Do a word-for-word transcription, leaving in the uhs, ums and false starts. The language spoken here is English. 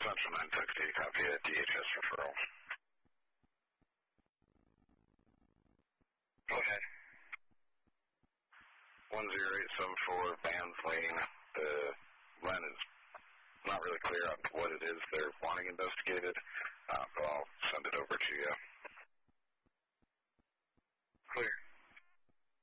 Central nine sixty, copy a D H S referral. Go ahead. one zero eight seven four Vans Lane. The line is not really clear on what it is they're wanting investigated, uh, but I'll send it over to you. Clear.